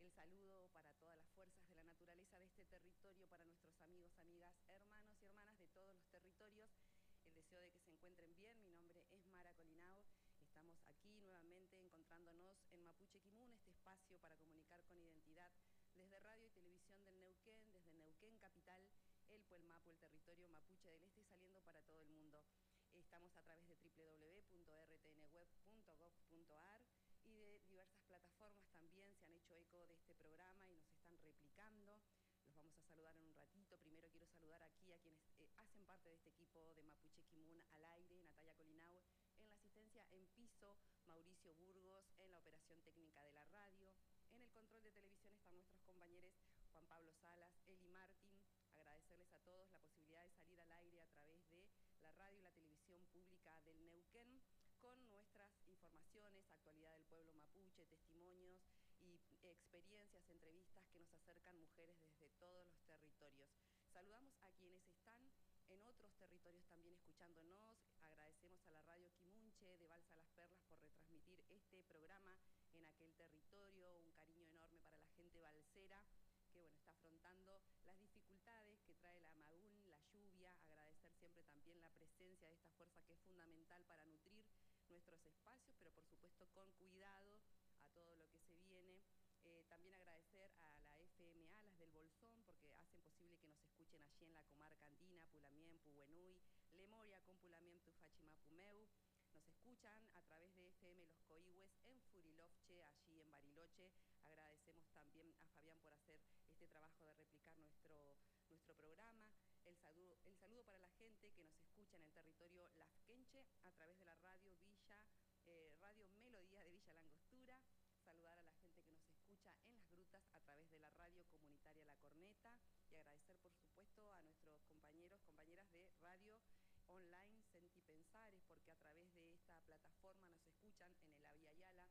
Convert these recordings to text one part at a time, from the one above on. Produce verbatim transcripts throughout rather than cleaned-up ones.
el saludo para todas las fuerzas de la naturaleza de este territorio, para nuestros amigos, amigas, hermanos y hermanas de todos los territorios. El deseo de que se encuentren bien. Mi nombre es Mara Colinao. Estamos aquí nuevamente encontrándonos en Mapuche Kimun, este espacio para comunicar con identidad desde radio y televisión del Neuquén, desde Neuquén Capital, el Puelmapu, el territorio mapuche del este, saliendo para todo el mundo. Estamos a través de w w w punto r t n web punto gov punto a r y de diversas plataformas también se han hecho eco de este programa y nos están replicando. Los vamos a saludar en un ratito. Primero quiero saludar aquí a quienes eh, hacen parte de este equipo de Mapuche Kimun al aire: Natalia Colinau en la asistencia en piso, Mauricio Burgos en la operación técnica de la radio. En el control de televisión están nuestros compañeros Juan Pablo Salas, Eli Martín. Agradecerles a todos la posibilidad de salir al aire a través de la radio y la televisión pública del Neuquén, con nuestras informaciones, actualidad del pueblo mapuche, testimonios y experiencias, entrevistas que nos acercan mujeres desde todos los territorios. Saludamos a quienes están en otros territorios también escuchándonos. Agradecemos a la radio Quimunche de Balsa Las Perlas por retransmitir este programa en aquel territorio. Un cariño enorme para la gente balsera que bueno, está afrontando las dificultades que trae la Magún, la lluvia. Agradecer siempre también la presencia de esta fuerza que es fundamental para nutrir nuestros espacios, pero por supuesto con cuidado a todo lo que se viene. Eh, también agradecer a la F M A, las del Bolsón, porque hacen posible que nos escuchen allí en la comarca andina, Pulamien, Puhuenui, Lemoria, con Pulamien, Tufachimapumeu. Nos escuchan a través de F M Los Coihues en Furilovche, allí en Bariloche. Agradecemos también a Fabián por hacer este trabajo de replicar nuestro, nuestro programa. El saludo, el saludo para la gente que nos escucha en el territorio Lafkenche a través de la radio Villa, eh, Radio Melodía de Villa Langostura. Saludar a la gente que nos escucha en las grutas a través de la radio comunitaria La Corneta y agradecer por supuesto a nuestros compañeros, compañeras de radio online Senti Pensares, porque a través de esta plataforma nos escuchan en el Avia Yala,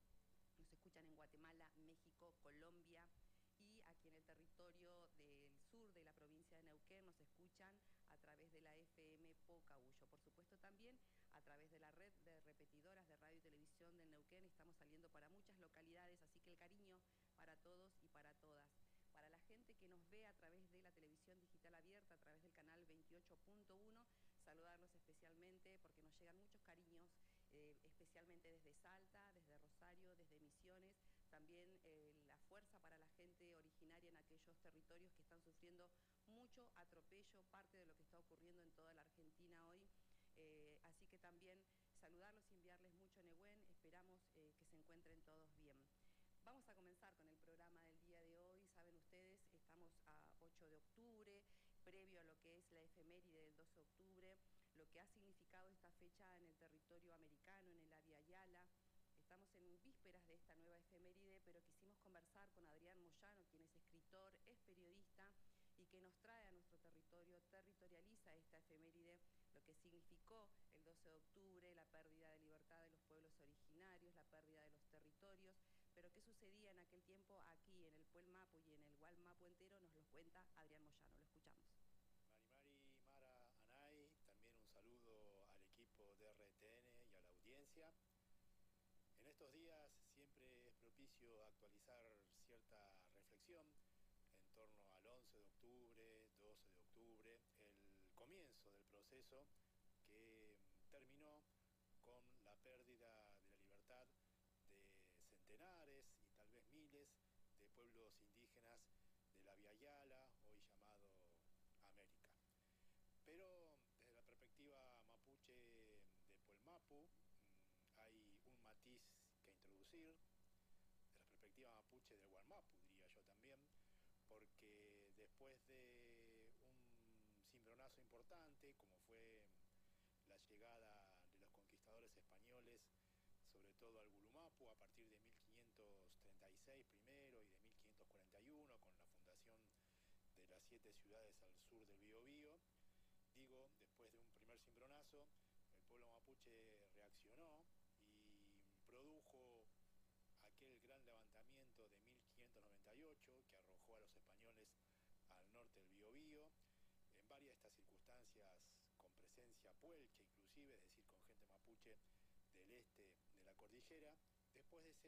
nos escuchan en Guatemala, México, Colombia, y aquí en el territorio del sur de la provincia de Neuquén nos escuchan a través de la F M Pocahuyo. Por supuesto también a través de la red de repetidoras de radio y televisión del Neuquén estamos saliendo para muchas localidades, así que el cariño para todos y para todas. Para la gente que nos ve a través de la televisión digital abierta, a través del canal veintiocho punto uno, saludarlos especialmente porque nos llegan muchos cariños, eh, especialmente desde Salta, desde Rosario, desde Misiones. También eh, la fuerza para la gente originaria en aquellos territorios que están sufriendo mucho atropello, parte de lo que está ocurriendo en toda la Argentina hoy. Eh, así que también saludarlos y enviarles mucho Nehuen. Esperamos eh, que se encuentren todos bien. Vamos a comenzar con el programa del día de hoy. Saben ustedes, estamos a ocho de octubre, previo a lo que es la efeméride del doce de octubre, lo que ha significado esta fecha en el territorio americano, en el Avia Yala. Estamos en vísperas de esta nueva efeméride, pero quisimos conversar con Adrián Moyano, quien es escritor, es periodista y que nos trae a nuestro territorio, territorializa esta efeméride, lo que significó el doce de octubre, la pérdida de libertad de los pueblos originarios, la pérdida de los territorios, pero qué sucedía en aquel tiempo aquí en el Puelmapu y en el Gualmapu entero, nos lo cuenta Adrián Moyano. Lo escuchamos. Mari Mari, Mara, Anay, también un saludo al equipo de R T N y a la audiencia. En estos días siempre es propicio actualizar cierta reflexión en torno al once de octubre, doce de octubre, el comienzo del proceso que terminó con la pérdida de la libertad de centenares y tal vez miles de pueblos indígenas de la Via Yala, hoy llamado América. Pero desde la perspectiva mapuche de Puelmapu hay un matiz que introducir, de la perspectiva mapuche del Gualmapu, diría yo también, porque después de un cimbronazo importante, como fue la llegada de los conquistadores españoles, sobre todo al Gulumapu, a partir de mil quinientos treinta y seis primero y de mil quinientos cuarenta y uno, con la fundación de las siete ciudades al sur del Biobío. Digo, después de un primer cimbronazo, el pueblo mapuche reaccionó y produjo aquel gran levantamiento de mil quinientos noventa y ocho que arrojó a los españoles al norte del Biobío, en varias de estas circunstancias con presencia puelche inclusive, es decir, con gente mapuche del este de la cordillera. Después de